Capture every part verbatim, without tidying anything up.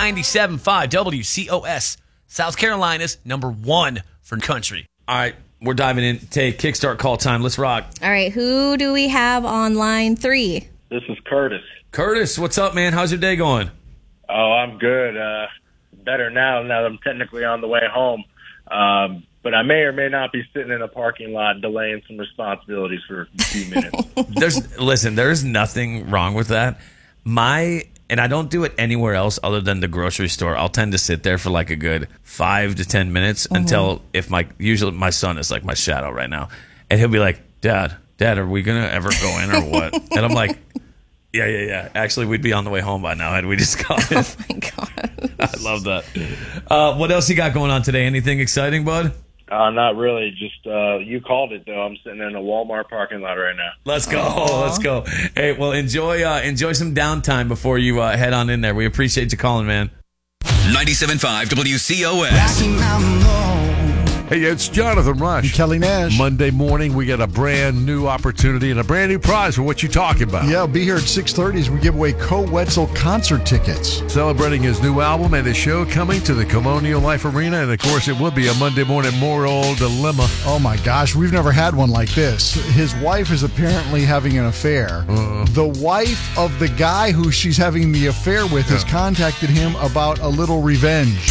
ninety-seven point five W C O S, South Carolina's number one for country. All right, we're diving in. Take kickstart call time. Let's rock. All right, who do we have on line three? This is Curtis. Curtis, what's up, man? How's your day going? Oh, I'm good. Uh, better now, now that I'm technically on the way home. Um, but I may or may not be sitting in a parking lot delaying some responsibilities for a few minutes. There's listen, there's nothing wrong with that. My and I don't do it anywhere else other than the grocery store. I'll tend to sit there for like a good five to ten minutes mm-hmm. until if my usually my son is like my shadow right now, and he'll be like, "Dad, Dad, are we gonna ever go in or what?" And I'm like, "Yeah, yeah, yeah. Actually, we'd be on the way home by now had we just got it." Oh my god, I love that. Uh, what else you got going on today? Anything exciting, bud? Uh, not really. Just uh, you called it though. I'm sitting in a Walmart parking lot right now. Let's go. Aww. Let's go. Hey, well, enjoy uh, enjoy some downtime before you uh, head on in there. We appreciate you calling, man. ninety-seven point five W C O S. Hey, it's Jonathan Rush. And Kelly Nash. Monday morning, we get a brand new opportunity and a brand new prize for what you talking about. Yeah, I'll be here at six thirty as we give away Co Wetzel concert tickets. Celebrating his new album and his show coming to the Colonial Life Arena. And, of course, it will be a Monday morning moral dilemma. Oh, my gosh. We've never had one like this. His wife is apparently having an affair. Uh, the wife of the guy who she's having the affair with yeah. has contacted him about a little revenge.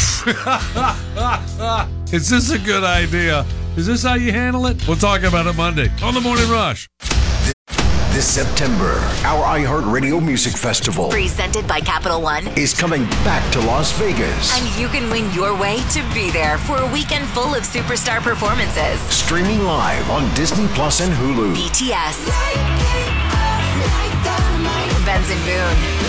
Is this a good idea? Is this how you handle it? We'll talk about it Monday on The Morning Rush. This September, our iHeartRadio Music Festival, presented by Capital One, is coming back to Las Vegas. And you can win your way to be there for a weekend full of superstar performances. Streaming live on Disney Plus and Hulu. B T S, Benson Boone,